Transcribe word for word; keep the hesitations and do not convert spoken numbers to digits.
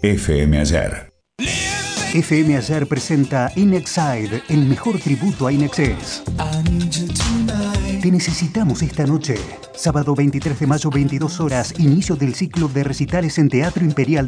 F M Ayer. F M Ayer presenta In Exile, el mejor tributo a Inexcess. Te necesitamos esta noche. Sábado veintitrés de mayo, veintidós horas, inicio del ciclo de recitales en Teatro Imperial